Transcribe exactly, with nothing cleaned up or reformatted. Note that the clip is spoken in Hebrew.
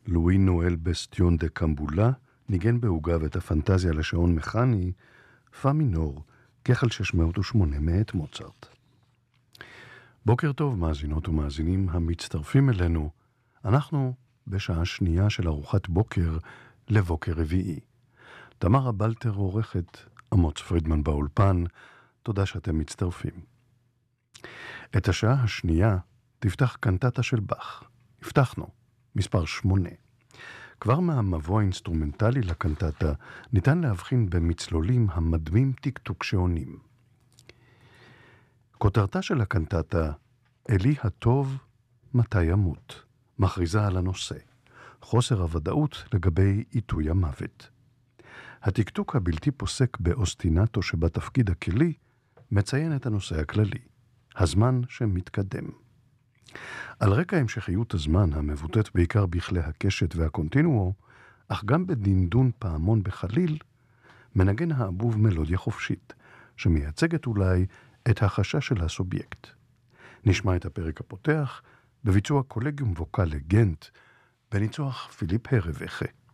לואי נואל בסטיון דה קמבולה ניגן בעוגב את הפנטזיה לשעון מכני, פה מינור, כחל שש מאות ושמונה מאת מוצרט. בוקר טוב מאזינות ומאזינים המצטרפים אלינו, אנחנו בשעה שנייה של ארוחת בוקר לבוקר רביעי. תמרה בלטר עורכת, אמוץ פרידמן באולפן, תודה שאתם מצטרפים. את השעה השנייה תפתח קנטטה של בח. הבטחנו, מספר שמונה. כבר מהמבוא האינסטרומנטלי לקנטטה ניתן להבחין במצלולים המדמים טיקטוק שעונים. כותרתה של הקנטטה, אלי הטוב מתי ימות, מכריזה על הנושא, חוסר הוודאות לגבי עיתוי המוות. הטיקטוק הבלתי פוסק באוסטינטו שבתפקיד הכלי מציין את הנושא הכללי, הזמן שמתקדם. על רקע המשכיות הזמן המבוטאת בעיקר בכלי הקשת והקונטינואו, אך גם בדינדון פעמון בחליל, מנגן האבוב מלודיה חופשית, שמייצגת אולי את החשש של הסובייקט. נשמע את הפרק הפותח בביצוע קולגיום ווקל לגנט, בניצוח פיליפ הרווחה.